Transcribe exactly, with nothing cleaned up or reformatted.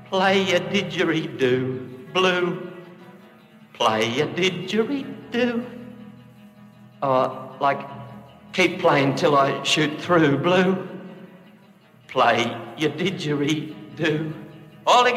Play a didgeridoo, blue. Play a didgeridoo. Or, like, keep playing till I shoot through, blue. Play your didgeridoo. All together.